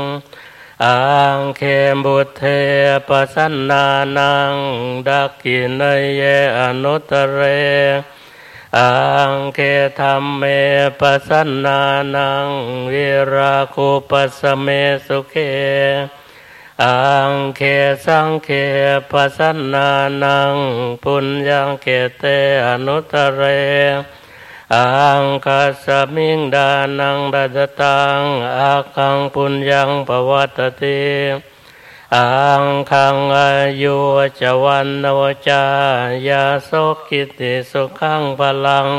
อังเคบุตเทปสันนานังดักขินเยอนุตเรอังเคธัมเมปสันนานังวิราคูปัสเมสุเขอังเคสังเคปสันนานังปุญญังเกเตอนุตเรอังคัสสมิงดานังดัจตังอาคังปุญญังปวัตติอังคังอายุจวันโนจายาโสกิติสุขังพลัง